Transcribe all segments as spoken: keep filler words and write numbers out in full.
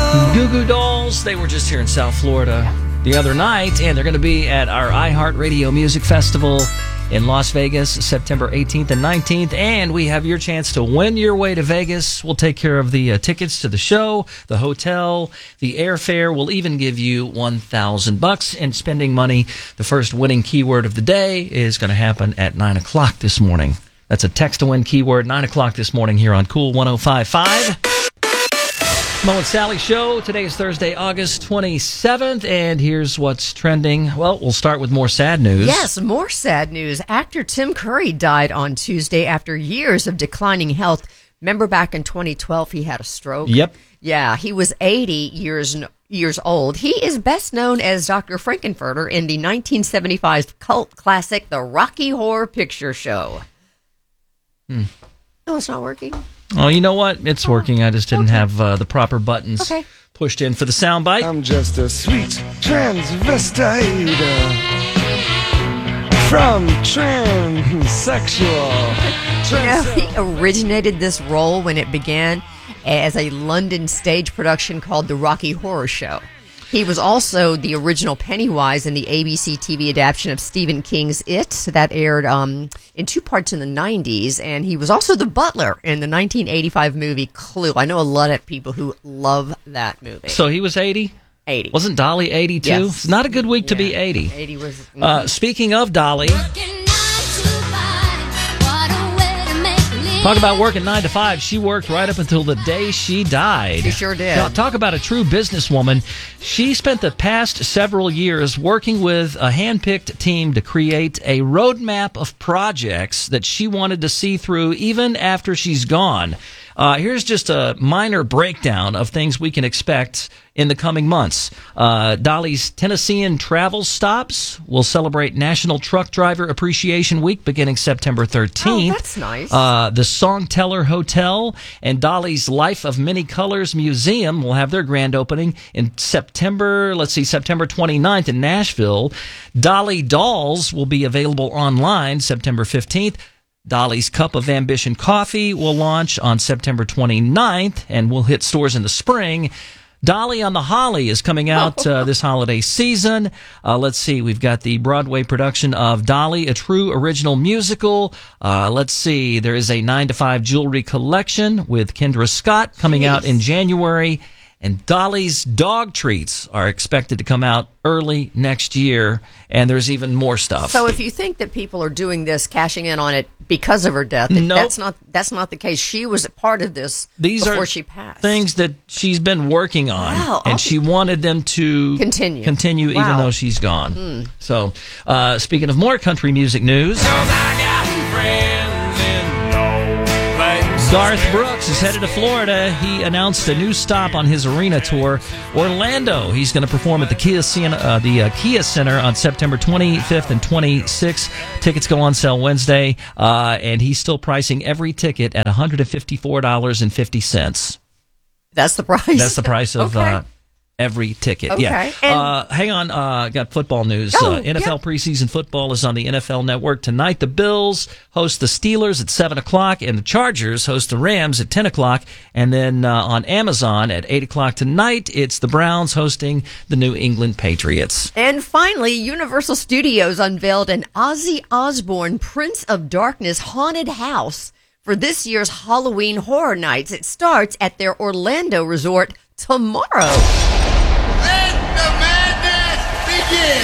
Goo Goo Dolls, they were just here in South Florida the other night, and they're going to be at our iHeartRadio Music Festival in Las Vegas, September eighteenth and nineteenth, and we have your chance to win your way to Vegas. We'll take care of the uh, tickets to the show, the hotel, the airfare. We'll even give you one thousand bucks in spending money. The first winning keyword of the day is going to happen at nine o'clock this morning. That's a text-to-win keyword, nine o'clock this morning here on Cool one oh five point five. Mo and Sally Show. Today is Thursday, August twenty-seventh, and here's what's trending. Well, we'll start with more sad news. Yes, more sad news. Actor Tim Curry died on Tuesday after years of declining health. Remember back in twenty twelve, he had a stroke? Yep. Yeah, he was eighty years years old. He is best known as Doctor Frankenfurter in the nineteen seventy-five cult classic, The Rocky Horror Picture Show. Hmm. Oh, it's not working? Oh, you know what? It's working. I just didn't okay. have uh, the proper buttons okay. pushed in for the soundbite. I'm just a sweet transvestite from transsexual. You know, he originated this role when it began as a London stage production called The Rocky Horror Show. He was also the original Pennywise in the A B C T V adaptation of Stephen King's It that aired um, in two parts in the nineties, and he was also the butler in the nineteen eighty-five movie Clue. I know a lot of people who love that movie. So he was eighty? eighty. Wasn't Dolly eighty too? Yes. It's not a good week to yeah. be eighty. eighty was. Mm-hmm. Uh, speaking of Dolly, talk about working nine to five. She worked right up until the day she died. She sure did. Now, talk about a true businesswoman. She spent the past several years working with a handpicked team to create a roadmap of projects that she wanted to see through even after she's gone. Uh, here's just a minor breakdown of things we can expect in the coming months. Uh, Dolly's Tennessean travel stops will celebrate National Truck Driver Appreciation Week beginning September thirteenth. Oh, that's nice. Uh, the Songteller Hotel and Dolly's Life of Many Colors Museum will have their grand opening in September, let's see, September twenty-ninth in Nashville. Dolly Dolls will be available online September fifteenth. Dolly's Cup of Ambition Coffee will launch on September twenty-ninth and will hit stores in the spring. Dolly on the Holly is coming out uh, this holiday season. Uh, let's see, we've got the Broadway production of Dolly, a true original musical. Uh, let's see, there is a nine to five jewelry collection with Kendra Scott coming Jeez. out in January. And Dolly's dog treats are expected to come out early next year, and there's even more stuff. So if you think that people are doing this, cashing in on it because of her death, nope. that's not that's not the case. She was a part of this These before are she passed. Things that she's been working on, wow, and she wanted them to continue, continue wow. even though she's gone. Mm. So, uh, speaking of more country music news, Garth Brooks is headed to Florida. He announced a new stop on his arena tour, Orlando. He's going to perform at the Kia Center, uh, the uh, Kia Center on September twenty-fifth and twenty-sixth. Tickets go on sale Wednesday, uh, and he's still pricing every ticket at one hundred fifty-four dollars and fifty cents. That's the price? That's the price of... okay. Uh, Every ticket, okay. yeah. Uh, hang on, uh, got football news. Oh, uh, N F L yeah. preseason football is on the N F L Network tonight. The Bills host the Steelers at seven o'clock, and the Chargers host the Rams at ten o'clock. And then uh, on Amazon at eight o'clock tonight, it's the Browns hosting the New England Patriots. And finally, Universal Studios unveiled an Ozzy Osbourne Prince of Darkness haunted house for this year's Halloween Horror Nights. It starts at their Orlando resort tomorrow. Let the madness begin!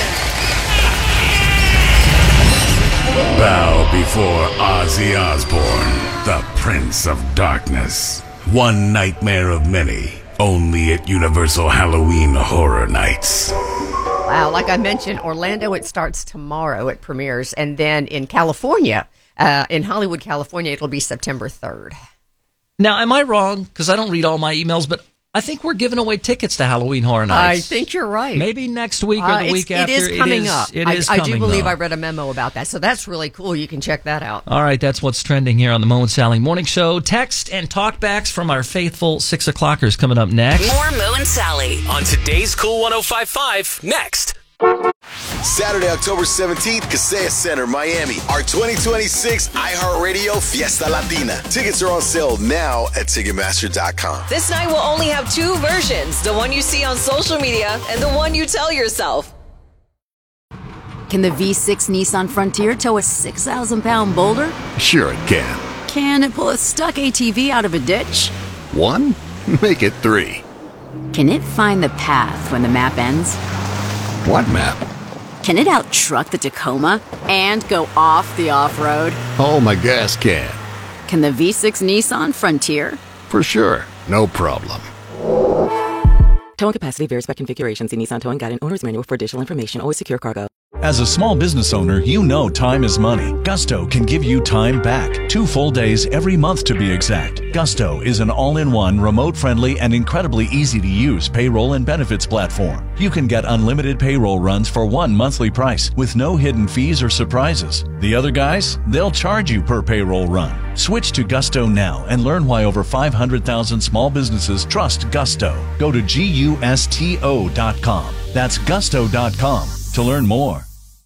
Bow before Ozzy Osbourne, the Prince of Darkness. One nightmare of many, only at Universal Halloween Horror Nights. Wow, like I mentioned, Orlando, it starts tomorrow. It premieres. And then in California, uh, in Hollywood, California, it'll be September third. Now, am I wrong? Because I don't read all my emails, but I think we're giving away tickets to Halloween Horror Nights. I think you're right. Maybe next week or the uh, week after. It is coming it is, up. It is I, coming I do believe though. I read a memo about that, so that's really cool. You can check that out. All right, that's what's trending here on the Mo and Sally Morning Show. Text and talkbacks from our faithful six o'clockers coming up next. More Mo and Sally on today's Cool one oh five point five next. Saturday, October seventeenth, Kaseya Center, Miami. Our twenty twenty-six iHeartRadio Fiesta Latina. Tickets are on sale now at Ticketmaster dot com. This night will only have two versions, the one you see on social media and the one you tell yourself. Can the V six Nissan Frontier tow a six thousand pound boulder? Sure it can. Can it pull a stuck A T V out of a ditch? One? Make it three. Can it find the path when the map ends? What map? Can it out-truck the Tacoma and go off the off-road? Oh, my gas can. Can the V six Nissan Frontier? For sure. No problem. Towing capacity varies by configuration. See Nissan Towing Guide and Owner's Manual for additional information. Always secure cargo. As a small business owner, you know time is money. Gusto can give you time back. Two full days every month to be exact. Gusto is an all-in-one, remote-friendly, and incredibly easy-to-use payroll and benefits platform. You can get unlimited payroll runs for one monthly price with no hidden fees or surprises. The other guys, they'll charge you per payroll run. Switch to Gusto now and learn why over five hundred thousand small businesses trust Gusto. Go to gusto dot com. That's gusto dot com to learn more.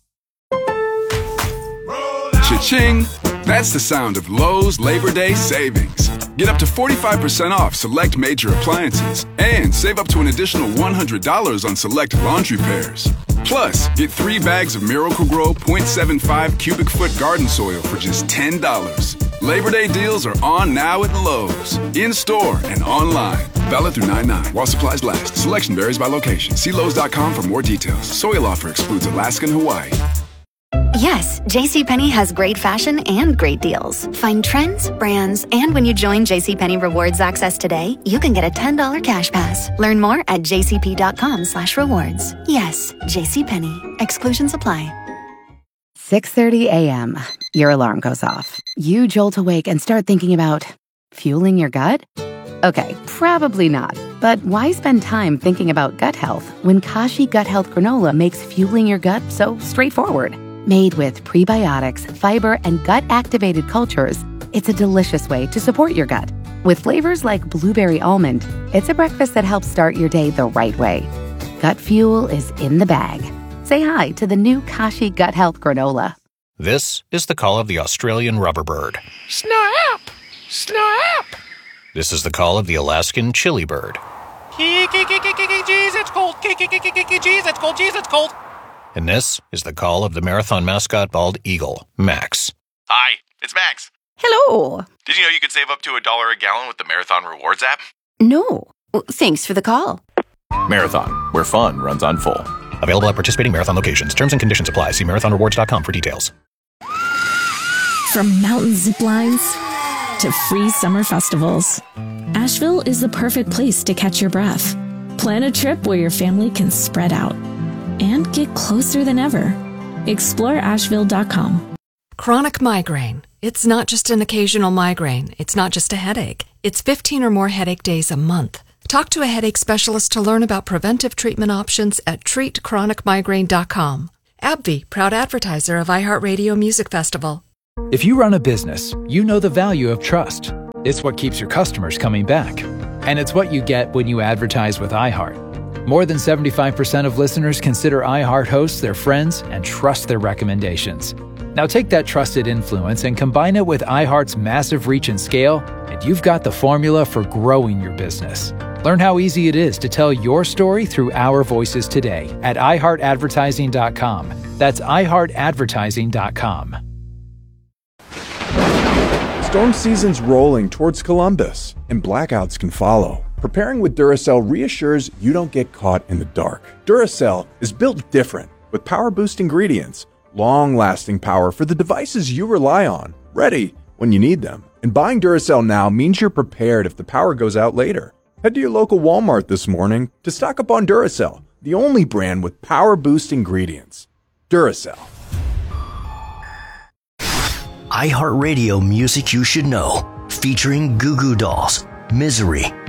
Cha-ching! That's the sound of Lowe's Labor Day savings. Get up to forty-five percent off select major appliances and save up to an additional one hundred dollars on select laundry pairs. Plus, get three bags of Miracle-Gro point seven five cubic foot garden soil for just ten dollars. Labor Day deals are on now at Lowe's. In-store and online. Valid through nine nine while supplies last. Selection varies by location. See Lowe's dot com for more details. Soil offer excludes Alaska and Hawaii. Yes, JCPenney has great fashion and great deals. Find trends, brands, and when you join JCPenney Rewards Access today, you can get a ten dollars cash pass. Learn more at jcp.com slash rewards. Yes, JCPenney. Exclusions apply. six thirty a.m. Your alarm goes off. You jolt awake and start thinking about fueling your gut? Okay, probably not. But why spend time thinking about gut health when Kashi Gut Health Granola makes fueling your gut so straightforward? Made with prebiotics, fiber, and gut-activated cultures, it's a delicious way to support your gut. With flavors like blueberry almond, it's a breakfast that helps start your day the right way. Gut fuel is in the bag. Say hi to the new Kashi Gut Health Granola. This is the call of the Australian rubberbird. Snap! Snap! This is the call of the Alaskan chili bird. Jeez, it's cold. Jeez, it's cold. Jeez, it's cold. And this is the call of the marathon mascot bald eagle, Max. Hi, it's Max. Hello. Did you know you could save up to a dollar a gallon with the Marathon Rewards app? No. Well, thanks for the call. Marathon, where fun runs on full. Available at participating marathon locations. Terms and conditions apply. See marathon rewards dot com for details. From mountain zip lines to free summer festivals, Asheville is the perfect place to catch your breath. Plan a trip where your family can spread out and get closer than ever. Explore asheville dot com. Chronic migraine. It's not just an occasional migraine. It's not just a headache. It's fifteen or more headache days a month. Talk to a headache specialist to learn about preventive treatment options at treat chronic migraine dot com. AbbVie, proud advertiser of iHeartRadio Music Festival. If you run a business, you know the value of trust. It's what keeps your customers coming back. And it's what you get when you advertise with iHeart. More than seventy-five percent of listeners consider iHeart hosts their friends and trust their recommendations. Now take that trusted influence and combine it with iHeart's massive reach and scale, and you've got the formula for growing your business. Learn how easy it is to tell your story through our voices today at i heart advertising dot com. That's i heart advertising dot com. Storm season's rolling towards Columbus, and blackouts can follow. Preparing with Duracell reassures you don't get caught in the dark. Duracell is built different, with power-boost ingredients, long-lasting power for the devices you rely on, ready when you need them. And buying Duracell now means you're prepared if the power goes out later. Head to your local Walmart this morning to stock up on Duracell, the only brand with power-boost ingredients. Duracell. iHeartRadio Music You Should Know, featuring Goo Goo Dolls, Misery,